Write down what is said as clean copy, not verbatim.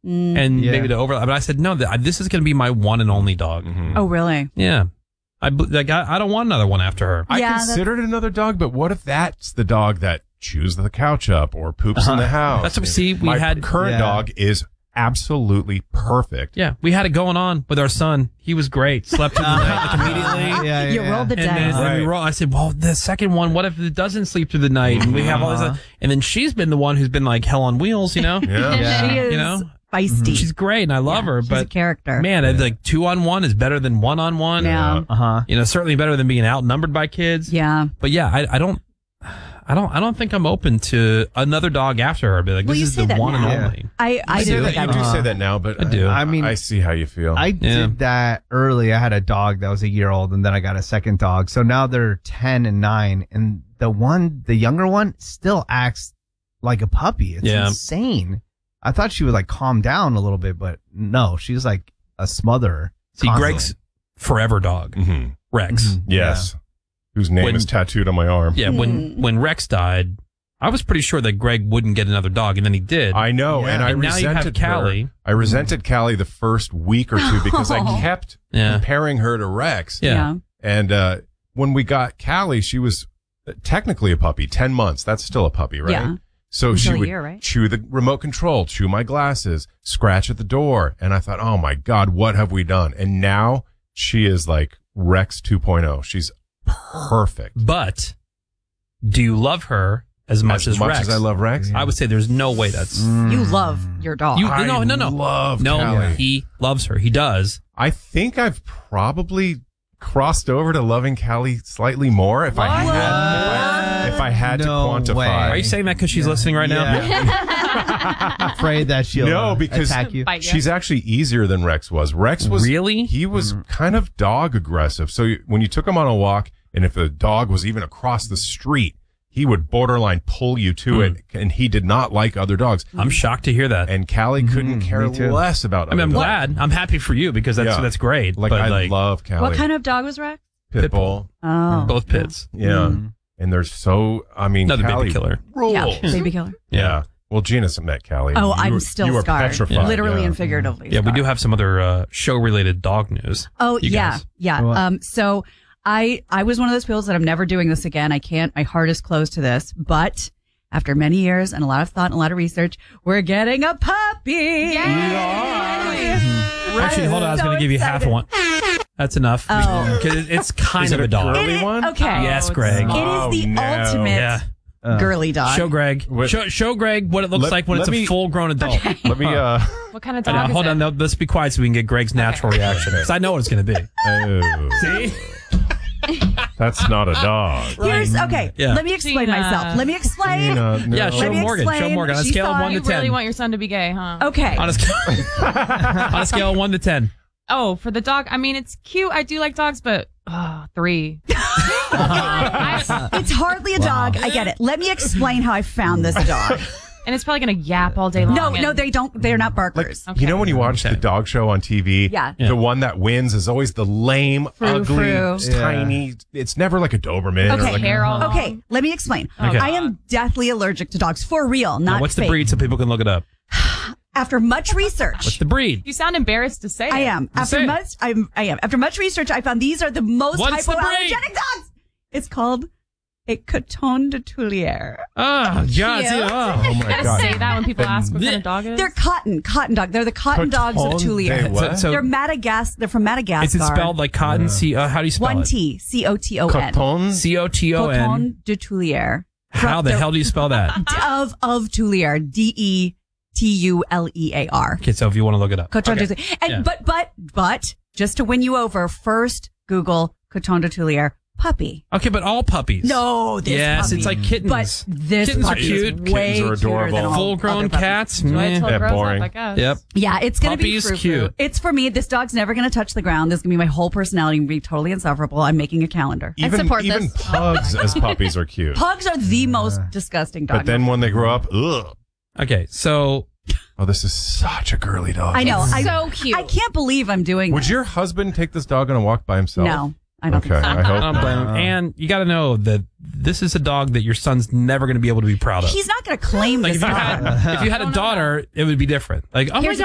and maybe to overlap. But I said, no, this is going to be my one and only dog. Oh, really? Yeah. I don't want another one after her. I considered another dog, but what if that's the dog that chews the couch up or poops in the house? That's what My current dog is absolutely perfect. Yeah, we had it going on with our son. He was great. Slept through the night immediately. You rolled the dice. And we I said, well, the second one, what if it doesn't sleep through the night? And we have all this stuff. And then she's been the one who's been like hell on wheels, She is feisty. She's great, and I love her. She's but a character. Man, like 2-on-1 is better than 1-on-1. Yeah. Certainly better than being outnumbered by kids. Yeah. But yeah, I don't think I'm open to another dog after her. Be like, this is the one and only. I do. You do say that now, but I do. I mean, I see how you feel. I did that early. I had a dog that was a year old, and then I got a second dog. So now they're 10 and 9, and the younger one still acts like a puppy. It's insane. I thought she would like calm down a little bit, but no, she's like a smotherer. See, Greg's forever dog, Rex. Yes. Whose name is tattooed on my arm. Yeah, when Rex died, I was pretty sure that Greg wouldn't get another dog, and then he did. I know, and I now you have resented Callie. I resented Callie the first week or two because I kept comparing her to Rex. Yeah. And when we got Callie, she was technically a puppy, 10 months. That's still a puppy, right? Yeah. So Until she would a year, right? chew the remote control, chew my glasses, scratch at the door. And I thought, oh my God, what have we done? And now she is like Rex 2.0. She's perfect. But do you love her as much as Rex? As I love Rex? I would say there's no way that's... You love your dog. No. love Callie. He loves her. He does. I think I've probably crossed over to loving Callie slightly more if I had to quantify. way. Are you saying that because she's listening right now? I'm afraid that she'll because attack you. she's actually easier than Rex was. Rex was he was kind of dog aggressive. So when you took him on a walk, and if the dog was even across the street, he would borderline pull you to it, and he did not like other dogs. I'm shocked to hear that. And Callie couldn't care less about other I'm dogs. glad. I'm happy for you because that's great. Like, but I love Callie. What kind of dog was Rex? Pit bull. Oh. Both pits. Yeah. And they're so, another Callie baby killer. Rules. Yeah, baby killer. Yeah. Well, Gina's met Callie. Oh, I'm still you were scarred. petrified. Literally and figuratively. Yeah, we do have some other show-related dog news. Oh, You yeah. guys. Yeah. So I was one of those people that I'm never doing this again. I can't. My heart is closed to this. But after many years and a lot of thought and a lot of research, we're getting a puppy. Yay! Actually, hold on. I was going to give you half one. That's enough. Oh. 'Cause it's kind of a dog. Girly one? Okay. Yes, Greg. It is the ultimate girly dog. Show Greg. Show Greg what it looks like when it's a full-grown adult. Let me. What kind of dog is hold it? on. Let's be quiet so we can get Greg's natural reaction. Because I know what it's going to be. Oh. See? That's not a dog. Okay. Yeah. Let me explain Gina. myself. Let me explain. No. Yeah, show Let me Morgan. explain. Show Morgan. On a She scale of thought 1 to You 10. really want your son to be gay, huh? Okay. On a scale of 1 to 10. Oh, for the dog, I mean, it's cute. I do like dogs, but 3. It's hardly a dog. I get it. Let me explain how I found this dog. And it's probably going to yap all day long. No, they don't. They're not Like, barkers. you know when you watch the dog show on TV? Yeah. The one that wins is always the lame, ugly, tiny. It's never like a Doberman. Okay. Or like Hair all Okay, let me explain. Okay. I am deathly allergic to dogs for real, not Now, what's the fake. breed so people can look it up? After much research, What's the breed? You sound embarrassed to say I it. am. say it. I am. After much research, I found these are the most What's the breed? hypoallergenic dogs. It's called a Coton de Tulier. Oh, God. See, oh. Oh my You gotta God. say that when people ask what kind of dog it is. They're cotton dog. They're the cotton dogs of Coton Tulier. de what? So They're Madagascar. They're from Madagascar. is it spelled like cotton? How do you spell One it? T, Coton. Coton? Coton. Coton de Tulier. How the hell do you spell that? Of Tulier. Detulear. Okay, so if you want to look it up. Coton Okay. de Tulier. And but just to win you over, first Google Coton de Tulier puppy. Okay, but all puppies. No, this Yes, puppy. it's like kittens. But this Kittens are puppy cute. is way Kittens are cuter adorable. than all Full-grown other puppies. cats. Wait meh. till it grows boring. up, I guess. Yep. Yeah, it's going to be Puppy's frou-frou. cute. It's for me. This dog's never going to touch the ground. This is going to be my whole personality and be totally insufferable. I'm making a calendar. Even this. pugs as puppies are cute. Pugs are the most disgusting dog. But then when they grow up, ugh. Okay, so Oh, this is such a girly dog. I know. So cute. I can't believe I'm doing Would this. your husband take this dog on a walk by himself? No, I don't Okay, think so. I hope I don't blame him. And you got to know that this is a dog that your son's never going to be able to be proud of. He's not going to claim Like this if you dog. had a daughter, it would be different. Like, oh my Here's